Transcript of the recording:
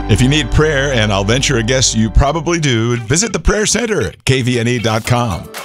If you need prayer, and I'll venture a guess you probably do, visit the prayer center at kvne.com.